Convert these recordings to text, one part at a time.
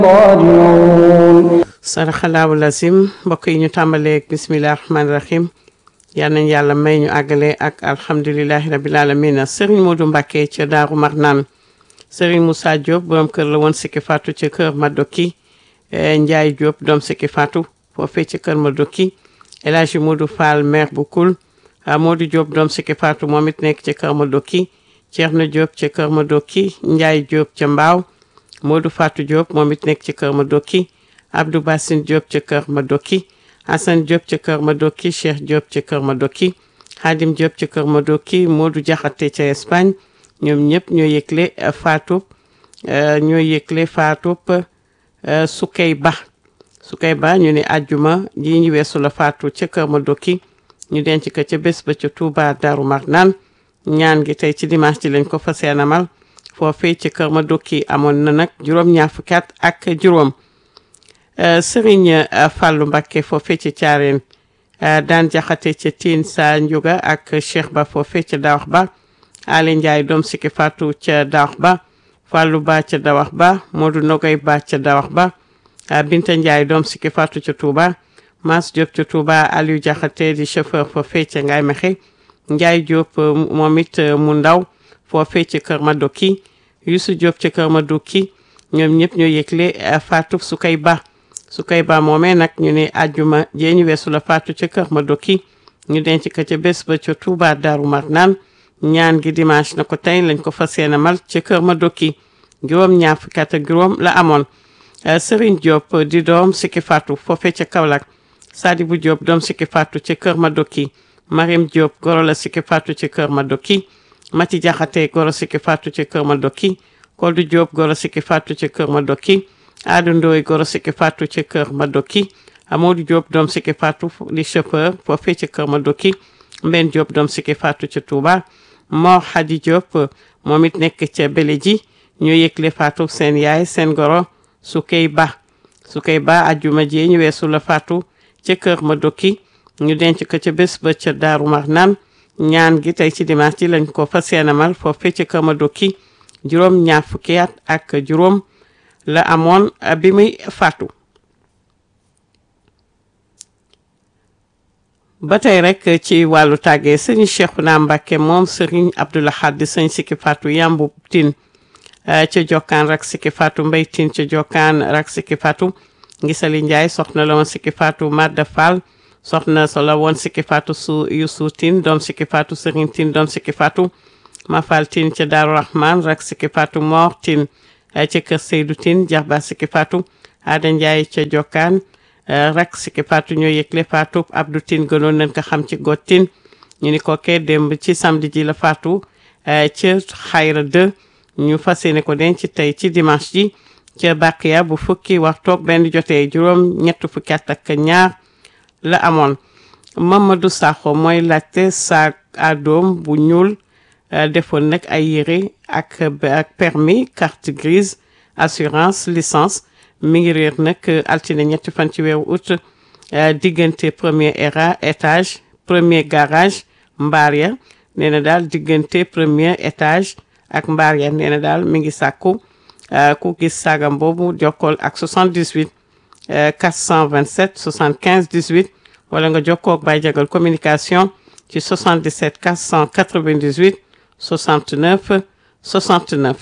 راجعون saraxalaawu lazim mbokk yi ñu tàmbaleeg bisimilah rahmaani rahim yal nañ yàlla may ñu àggale ak alhamdulilahi rabil alamin Serigne Modou Mbacké ca Daaru Marnaan Serigne Moussa Diop borom kër la woon Sikki Fatou ca kër Madoki Ndiaye Diop doom Sikki Fatou foofee ca kër Madoki El Hadji Modou Fall maire bu Koul Modou Diop doom Sikki Fatou moom it nekk ca kër Madoki Thierno Diop ca kër Madoki Ndiaye Diop ca Mbaaw Modou Fatou Diop moom it nekk ca kër Madoki Abdou Bassine Diop ca kër Madoki Hassan Diop ca kër Madoki Cheikh Diop ca kër Madoki Khadim Diop ca kër Madoki Modou Diakhaté ca Espagne ñoom ñëpp ñoo yëgle Fatou Sukay Ba ñu ne àjjuma ji ñu weesu la Fatou ca kër Madoki ñu denc ko ca bés ba ca Touba Darou Marnaan ñaan gi tey ci dimanche ji lañ ko fas yéene amal foofee ca kër Madoki amoon na nag juróom-ñaar fukki at ak juróom. Serigne Fallou Mbacké foofee ca Thiarène daan Jaxate ca Tine Sa Ndiouga ak Cheikh Ba foofee ca Dawax Ba Ali Ndiaye doom Sikki Fatou ca Dawax Ba Fallou Ba ca Dawax Ba Modou Nogay Ba ca Dawax Ba Binta Ndiaye doom Sikki Fatou ca Touba Mas Diop ca Touba Aliou Jaxate di chauffeur foofee ca Ngaye Mekhe Ndiaye Diop moom it mu ndaw foofee ca Kër Madoki Youssou Diop ca Kër Madoki ñoom ñëpp ñoo yëgle Fatou Sukay Ba moomee nag ñu ne àjjuma jee ñu weesu la Fatou ca kër Madoki ñu denc ko ca bés ba ca Touba Darou Marnaan ñaan gi dimanche na ko tey lañ ko fas yéene mal ca kër Madoki juróom-ñaar fukki at ak juróom la amoon. Serigne Diop di doom Sikki Fatou foofee ca Kaolack Sadibou Diop doom Sikki Fatou ca kër Madoki Mariam Diop goro la Sikki Fatou ca kër Madoki Mati Diakhaté goro Sikki Fatou ca kër Madoki Kodou Diop goro Sikki Fatou ca kër Madoki Adou Ndoye goro Sikki Fatou ca kër Madoki Amadou Diop doom Sikki Fatou di chauffeur foofee ca kër Madoki Mben Diop doom Sikki Fatou ca Touba Mor Hadi Diop moom it nekk ca Beleji ñoo yëgle Fatou seen yaay seen goro Sukay Ba ajjuma ji ñu weesu la Fatou ca kër Madoki ñu denc ko ca bés ba ca Daaru Marnaan ñaan gi tey ci dimanche ji lañ ko fas yéene amal foofee ca kër Madoki juróom-ñaar fukki at ak juróom la amoon bi muy faatu. ba tey rek ci wàllu tàggee sëñ Cheikhouna Mbacké moom sëriñ Abdou Lahad di sëñ Sikki Fatou Yambu Tine ca Jokkaan rak Sikki Fatou Mbay Tine ca Jokkaan rak Sikki Fatou Ngisali Ndiaye soxna la woon Sikki Fatou Madda Fall soxna so la woon Sikki Fatou su Youssou Tine doom Sikki Fatou Sëriñ Tine doom Sikki Fatou Mafal Tine ca Darou Rahman rak Sikki Fatou Mor Tine ca kër Seydou Tine jaxba Sikki Fatou Ada Ndiaye ca Jokkaan rak Sikki Fatou ñoo yëgle Fatou Abdou Tine gënoon nañ ko xam ci got Tine ñu ni ko kee démb ci samedi ji la Fatou ca Xayra 2 ñu fas yéene ko denc tey ci dimanche ji ca Bakiya bu fukki waxtoog benn jotee juróom-ñett fukki at ak ñaar la amoon. Mamadou Sakho mooy laajte sac à doom bu ñuul defoon nag ay yére ak permis carte grise assurance licence mi ngi réer nag altine ñetti fan ci weeru août diggante premier étage premier garage mbaar ya nee na daal diggante premier étage ak mbaar ya nee na daal mi ngi sàkku ku gis sagam boobu jokkool ak 78 427 75 18 wala nga jokkoo ak Baye Jagal communication ci 77 498 69 69.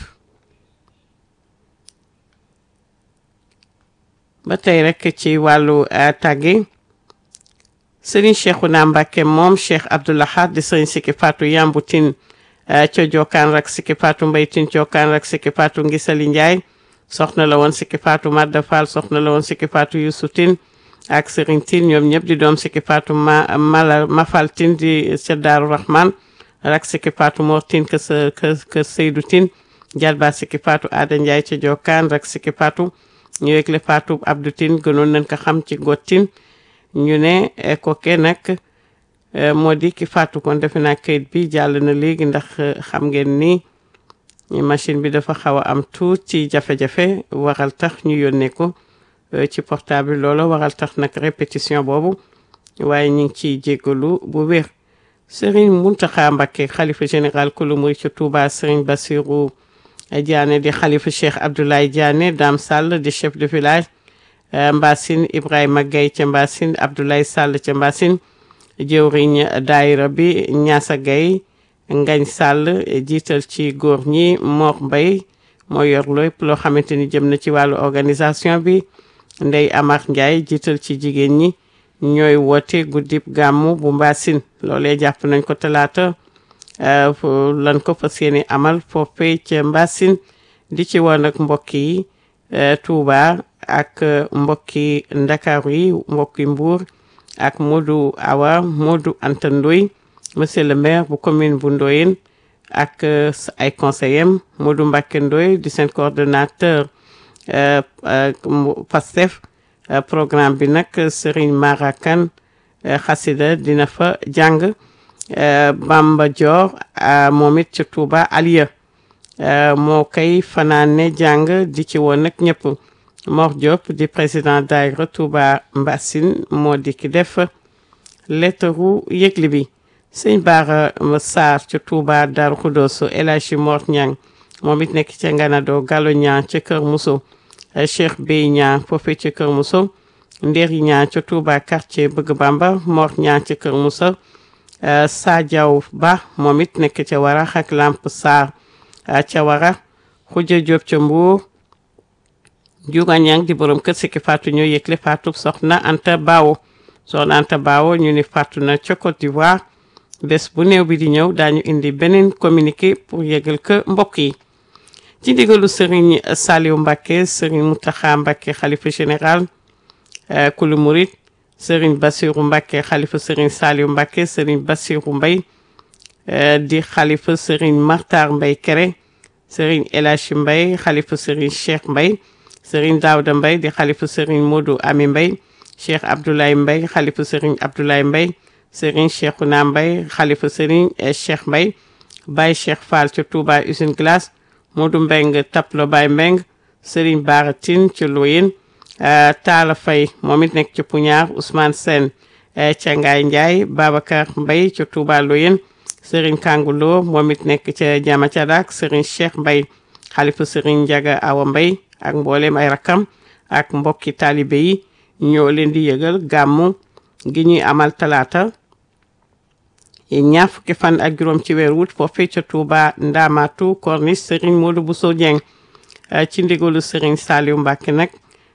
ba tey rek ci wàllu tàggi Serigne Cheikhouna Mbacké moom Cheikh Abdou Lahad di Serigne Sikki Fatou Yambu Tine ca Jokkaan rak Sikki Fatou Mbay Tine Jokkaan rak Sikki Fatou Ngisali Ndiaye soxna la woon Sikki Fatou Madda Fall soxna la woon Sikki Fatou Youssou Tine ak Serigne Tine ñoom ñëpp di doom Sikki Fatou Mafal Tine di ca Darou Rahman rak Sikki Fatou Mor Tine kër Seydou Tine jalba Sikki Fatou Ada Ndiaye ca Jokkaan rak Sikki Fatou ñu yëgle Fatou Abdou Tine gënoon nañ ko xam ci got Tine ñu ne koke nag moo di ki Fatou kon defe naa kayit bi jàll na léegi ndax xam ngeen ni machine bi dafa xaw a am tuuti jafe-jafe waral tax ñu yónnee ko ci portable loolu waral tax nag répétition boobu waaye ñu ngi ciy jéggalu bu wér. Serigne Mountakha Mbacké xalifa général kulu murid ci Touba Serigne Bassirou Diané di xalifa Cheikh Abdoulaye Diané Dame Sall di chef de village Mbassine Ibrahima Gaye ca Mbassine Abdoulaye Sall ca Mbassine jëwriñ daayira bi Ñaasa Gaye Ngañ Sall jiital ci góor ñi Mor Mbay moo yor lépp loo xamante ni jëm na ci wàllu organisation bi Ndey Amar Ndiaye jiital ci jigéen ñi ñooy woote guddib gàmmu bu Mbassine loolee jàpp nañ ko talaata lan ko fas yéene amal foofee ca Mbassine di ci woon ak mbokk yi Touba ak mbokki Ndakaaru yi mbokki Mbour ak Modou Awa Modou Anta Ndoye monsieur le maire bu commune bu Ndoyeen ak ay conseillers Modou Mbacké Ndoye di seen coordonnateur Pastef programme bi nag Serigne Mara Kane xasida dina fa jàng Bamba Dior moom it ci Touba Aliya moo koy fanaane jàng di ci woon nag ñëpp Mor Diop di président daayira Touba Mbassine moo di ki def lettaru yëgle bi sëñ Bara Sarr ci Touba Darou Khoudoss El Hadji Mor Niang moom it nekk ca Nganado Gallo Niang ca Kër Mousso Cheikh Bey Niang foofu ca Kër Mousso Nderi Niang ca Touba quartier Bëgg Bamba Mor Niang ca Kër Mousso Sadiaw Ba moom it nekk ca Warax ak Lamp Sarr ca Warax Khoudia Diop ca Mbour Juga Niang di borom kër Sikki Fatou ñoo yëgle Fatou soxna Anta Bawo soxna Anta Bawo ñu ni Fatou na ca Côte d'Ivoire bés bu néew bi di ñëw daañu indi beneen communiqué pour yëgal ko mbokk yi ci ndigalu Serigne Saliou Mbacké Serigne Mountakha Mbacké xalifa général kulu murit Serigne Bassirou Mbacké xalifa Serigne Saliou Mbacké Serigne Bassirou Mbaye di xalifa Serigne Martar Mbaye Kéré Serigne El Hadji Mbaye xalifa Serigne Cheikh Mbaye Serigne Daouda Mbaye di xalifa Serigne Modou Ami Mbaye Cheikh Abdoulaye Mbaye xalifa Serigne Abdoulaye Mbaye Serigne Cheikhouna Mbaye xalifa Serigne Cheikh Mbaye Baye Cheikh Fall ci Touba Usine Glace Modou Mbeng Taplo Baye Mbeng Serigne Bara Tine ci Loyen Talla Faye moom it nekk ci Puñaar Ousmane Sène ca Ngaye Ndiaye Babacar Mbaye ci Touba Loyen Serigne Kangulo moom it nekk ca Jama Cadak Serigne Cheikh Mbaye xalifa Serigne Ndiaga Awa Mbaye ak mboolem ay rakam ak mbokki taalibe yi ñoo leen di yëgal gàmmu gi ñuy amal talaata ñaar fukki fan ak juróom ci weer wut foofee ca Touba Ndamatu Corniche Serigne Modou Bousso Dieng ci ndigalu Serigne Saliou Mbacké nag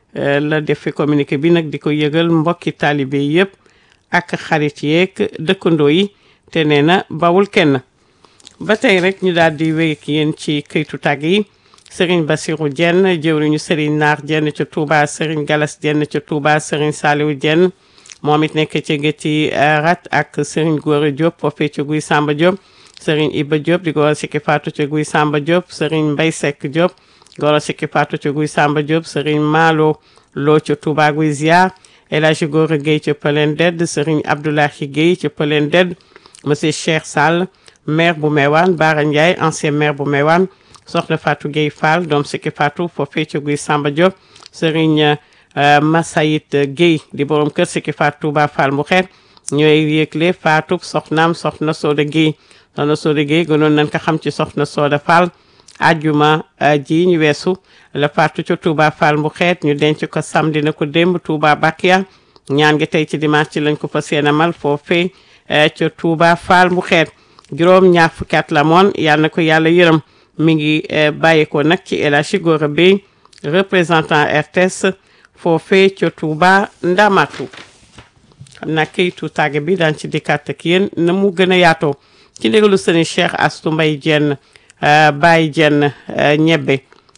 la defe communiqué bi nag di ko yëgal mbokki taalibe yi yëpp ak xarit yeeg dëkkandoo yi te nee na bawul kenn ba tey rek ñu daal di wéy ak yéen ci këytu tàgg yi Serigne Bassirou Dieng jëwriñu Serigne Naar Dieng ca Touba Serigne Galas Dieng ca Touba Serigne Saliou Dieng moom it nekk ci Gétti Rat ak Serigne Gora Diop foofee ca Guy Samba Diop Serigne Iba Diop di Gora Sikki Fatou ca Guy Samba Diop Serigne Mbaye Seck Diop Gora Sikki Fatou ca Guy Samba Diop Serigne Malo Lo ca Touba Guy Ziar El Hadji Gora Gueye ca Pelen Ded Serigne Abdoulahi Gueye ca Pelen Ded Monsieur Cheikh Sall maire bu Mewane Bara Ndiaye ancien maire bu Mewane soxna Fatou Gueye Fall doom Sikki Fatou foofee ca Guy Samba Diop Serigne Massayit Gueye di borom kër Sikki Fatou Touba Fall mu xeet ñooy yëgle Fatou soxnaam soxna Soda Gueye soxna Soda Gueye gënoon nañ ko xam ci soxna Soda Fall ajjuma ji ñu weesu la Fatou ca Touba Fall mu xeet ñu denc ko samedi na ko démb Touba Bakia ñaan gi tey ci dimanche ci lañ ko fas yéene amal foofee ca Touba Fall mu xeet juróom ñaar fukki at la moon yàlla na ko yàlla yërëm mi ngi bàyyi ko nag ci El Hadji Gora Bey représentant RTS foofee ca Touba Ndamatu xam naa këyitu tàgge bi daan ci dikkaat ak yéen na mu gën a yaatoo ci ndigalu Serigne Cheikh Astou Mbaye Dieng Baye Dieng ñebbe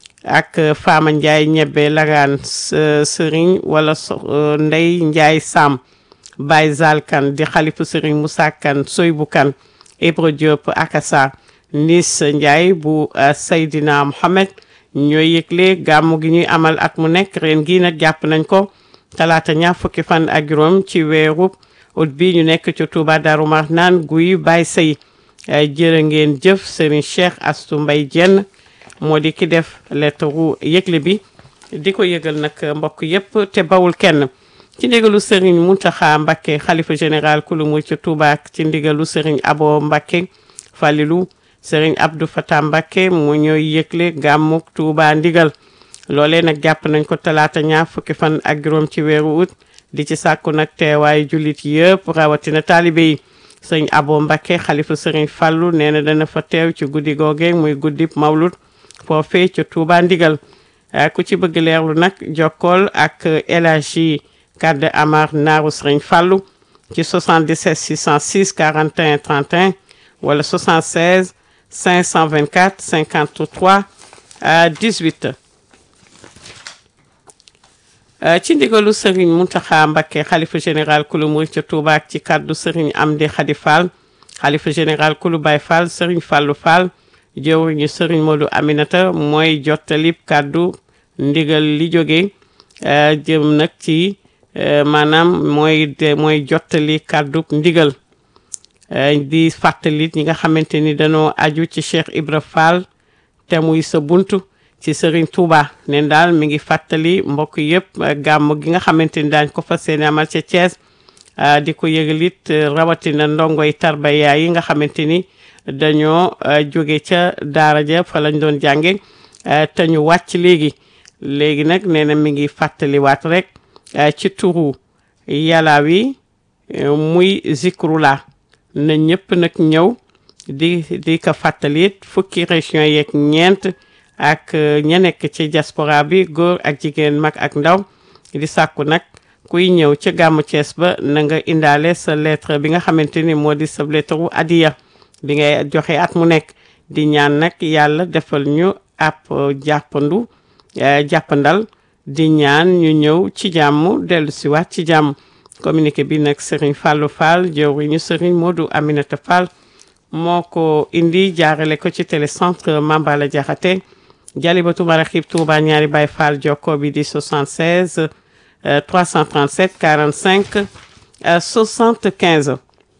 ak Fama Ndiaye ñebbe lagaan Serigne wala Ndey Ndiaye Sam Baye Zal Kane di xalifu Serigne Moussa Kane Soybou Kane Ibra Diop Akassa Nis Ndiaye bu Seydina Mohamed ñooy yëgle gàmmu gi ñuy amal at mu nekk ren gi nag jàpp nañ ko talaata ñaar fukki fan ak juróom ci weeru ut bi ñu nekk ci Touba Darou Marnane guy Baye Sey jërë ngeen jëf Serigne Cheikh Astou Mbaye Dieng moo di ki def lettre yëgle bi di ko yëgal nag mbokk yépp te bawul kenn ci ndigalu Serigne Mountakha Mbacké xalifa général kulu mu ci Touba ci ndigalu Serigne Abo Mbacké Falilou Serigne Abdou Fatah Mbacké mu ñooy yëgle gàmmuk Touba Ndigal loolee nag jàpp nañ ko talaata ñaar fukki fan ak juróom ci weeru août di ci sàkku nag teewaayu jullit yëpp rawatina taalibe yi sëñ Abo Mbacké xalifa Serigne Fallou nee na dana fa teew ci guddi googe muy guddib mawlud foofee ca Touba Ndigal ku ci bëgg leerlu nag jokkool ak El Hadji Kadde Amar naaru Serigne Fallou ci 77 606 41 31 wala 76 524 53 18 ci ndigalu Serigne Mountakha Mbacké xalifa général kulu murid ca Touba ak ci kaddu Serigne Amdi Khady Fall xalifa général kulu Baye Fall Serigne Fallou Fall jëwriñu Serigne Modou Aminata mooy jottalib kaddu ndigal li jóge jëm nag ci maanaam mooy jottali kaddu ndigal di fàttali ñi nga xamante ni dañoo aju ci Cheikh Ibra Fall te muy sa buntu ci Serigne Touba neen daal mi ngi fàttali mbokk yëpp gàmm gi nga xamante ni daañ ko fas yéene amal ca Thiès di ko yëgalit rawatina ndongoy tarbiya yi nga xamante ni dañoo jóge ca daara ja fa lañ doon jànge te ñu wàcc léegi nag nee na mi ngi fàttaliwaat rek ci turu yàlla wi muy zikrula na ñëpp nag ñëw di ko fàttalit fukki région yeeg ñeent ak ña nekk ci diaspora bi góor ak jigéen mag ak ndaw di sàkku nag kuy ñëw ca gàmmu Thiès ba na nga indaale sa lettre bi nga xamante ni moo di sa lettre wu adiya bi ngay joxe at mu nekk di ñaan nag yàlla defal ñu ab jàppandal di ñaan ñu ñëw ci jàmm dellu si waat ci jàmm communiqué bi nag Serigne Fallou Fall jëwriñu Serigne Modou Aminata Fall moo ko indi jaarale ko ci télécentre Mambala Diakhaté Jalibatu Maraxib Touba ñaari Baye Fall jokko bi di 76 337 45 75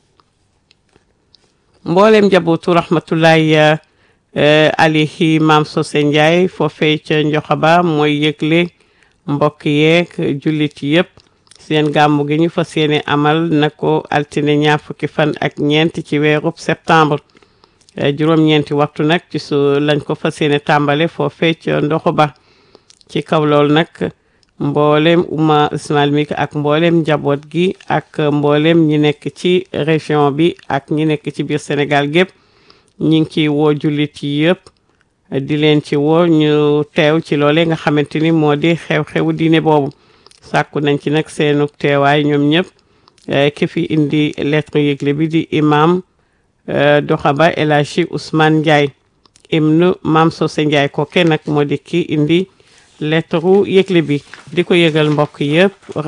mboolem njabootu rahmatullahi alayhi Maam Sosé Ndiaye foofee ca Njoxaba mooy yëgle mbokk yeeg jullit yëpp seen gàmmu gi ñu fas yéene amal na ko altine ñaar fukki fan ak ñeent ci weerub septembre juróom-ñeenti waxtu nag ci su lañ ko fas yéene tàmbale foofee ca Ndoxaba ci kaw loolu nag mboolem umma islamique ak mboolem njaboot gi ak mboolem ñi nekk ci région bi ak ñi nekk ci biir Sénégal gépp ñi ngi ciy woo jullit yi yëpp di leen ci woo ñu teew ci loole nga xamante ni moo di xew-xewu diine boobu sàkku nañ ci nag seenu teewaay ñoom ñëpp ki fi indi lettre yëgle bi di imam Doxaba El Hadji Ousmane Ndiaye ibnu Maam Sosé Ndiaye kooke nag moo di ki indi lettre yëgle bi di ko yëgal mbokk yëpp